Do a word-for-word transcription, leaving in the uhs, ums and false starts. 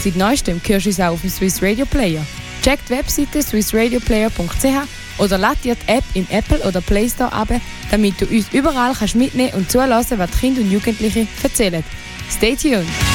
Seit neuestem hörst du uns auch auf dem Swiss Radio Player. Check die Webseite swiss radio player punkt c h oder lad dir die App in Apple oder Play Store ab, damit du uns überall kannst mitnehmen und zuhören, was die Kinder und Jugendlichen erzählen. Stay tuned!